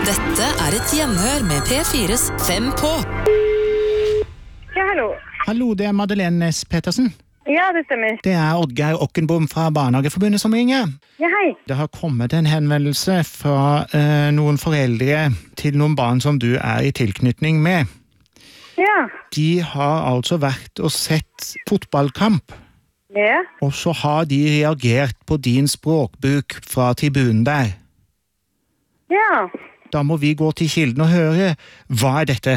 Dette et gjenhør med P4's 5 på. Ja, hallo. Hallo, det Madeleine Næss Petersen. Ja, det stemmer. Det Oddgeir Okkenbom fra Barnehageforbundet som ringer. Ja, hei. Det har kommet en henvendelse fra noen foreldre til noen barn som du i tilknytning med. Ja. De har altså vært og sett fotballkamp, Ja. og så har de reagert på din språkbruk fra tribunen der. Ja. Da må vi gå til kilden og høre. Hva dette?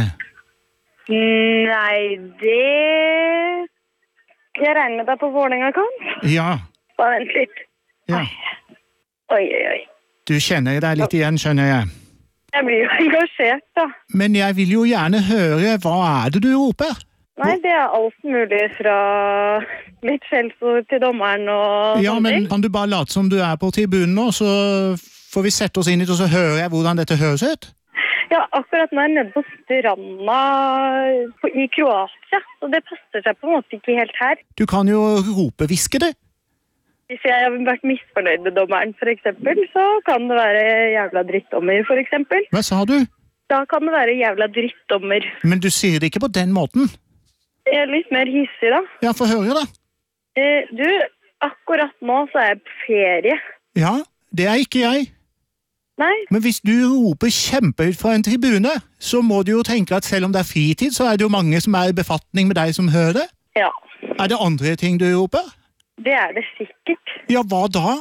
Nei, det... Jeg regner med deg på Vålerenga-kamp. Ja, Bare vent litt. ja. Oi, oi, oi. Du kjenner deg litt igjen, skjønner jeg. Jeg blir jo engasjert, da. Men jeg vil jo gjerne høre, hva det du roper? Nei, det alt mulig fra litt skjellsord til dommeren og Ja, sånne men ting. kan du bare late som du på tribunen nå, så får vi sette oss inn i det, og så hører jeg hvordan dette høres ut? Ja, akkurat nå nede på stranda i Kroatia, så det passer seg på en måte ikke helt her. Du kan jo rope-hviske det. Hvis jeg har vært misfornøyd med dommeren, for eksempel, så kan det være jævla drittdommer, for eksempel. Hva sa du? Da kan det være jævla drittdommer. Men du sier det ikke på den måten. Jeg litt mer hissig, da. Ja, få høre da. Du, akkurat nå så jeg på ferie. Ja, det ikke jeg. Nei, Men hvis du roper kjempehøyt fra en tribune, så må du jo tenke at selv om det fritid, så det jo mange som i befatning med deg som hører det. ja, Det andre ting du roper? det det sikkert. Ja, hva da?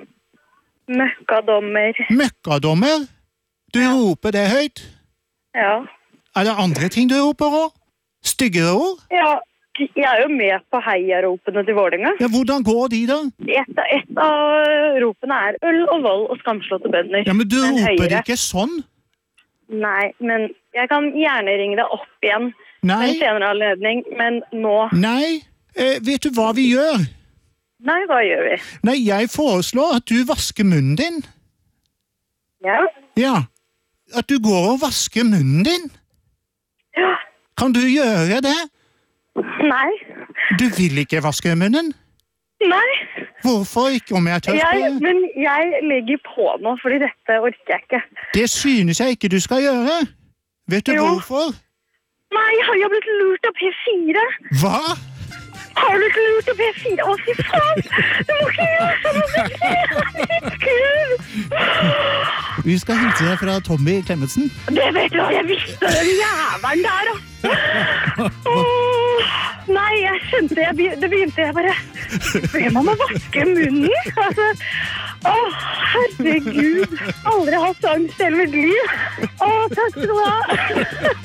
Møkkadommer. Møkkadommer? Du roper det høyt? Ja. Det andre ting du roper også? Styggere ord? Ja, jeg jo med på heiaropene til Vålerenga. Ja, hvordan går de da? Et av ropene øl og vold og skamslåtte bønner. Ja, men du Den roper det høyere. ikke sånn. Nei, men jeg kan gjerne ringe deg opp igjen med Nei, en senere anledning, men nå... nei. Vet du hva vi gjør? Nei, hva gjør vi? Nei, jeg foreslår at du vasker munnen din. Ja, Ja, at du går og vasker munnen din. ja. Kan du gjøre det? Nei, Du vil ikke vaske munnen? nei. Hvorfor ikke, om jeg tør spørre? Men jeg legger på nå, fordi dette orker jeg ikke. Det synes jeg ikke du skal gjøre. Vet du Jo. hvorfor? Nei, har jeg blitt lurt av P4? Hva? Har du blitt lurt av P4? Å, fy faen! Du må ikke gjøre sånn! Det litt kul! Vi skal hilse deg fra Tommy Clemmensen. Det vet du hva, jeg visste den jæveren der, altså. Nei, jeg skjønte, det begynte jeg bare... Ber man å vaske munnen? Altså, herregud. Aldri hatt angst i hele mitt liv. Takk skal du ha.